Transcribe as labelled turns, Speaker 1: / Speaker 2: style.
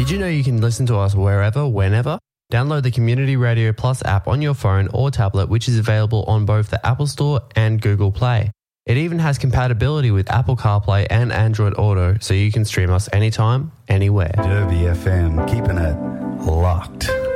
Speaker 1: Did you know you can listen to us wherever, whenever? Download the Community Radio Plus app on your phone or tablet, which is available on both the Apple Store and Google Play. It even has compatibility with Apple CarPlay and Android Auto, so you can stream us anytime, anywhere.
Speaker 2: Derby FM, keeping it locked.